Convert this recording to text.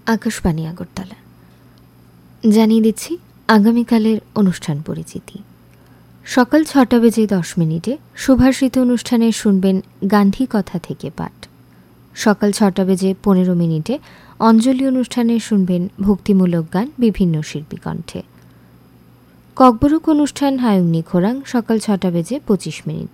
আকাশবাণী আগরতলা। জানিয়ে দিচ্ছি আগামীকালের অনুষ্ঠান পরিচিতি। সকাল 6:10 সুভাষিত অনুষ্ঠানে শুনবেন গান্ধী কথা থেকে পাঠ। সকাল 6:15 অঞ্জলি অনুষ্ঠানে শুনবেন ভক্তিমূলক গান বিভিন্ন শিল্পী কণ্ঠে। ককবরক অনুষ্ঠান হায়ুং নিখোরাং সকাল 6:25।